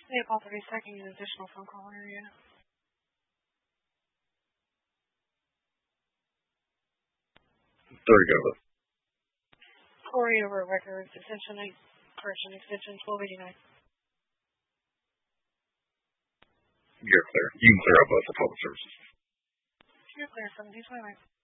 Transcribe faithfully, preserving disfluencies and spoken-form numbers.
Hey, Paul, thirty second, an additional phone call area. There we go. Corey over at Records, extension eight, correction, extension twelve eighty-nine. You're clear. You can clear up both for public services. You're clear, seventeen twenty-nine.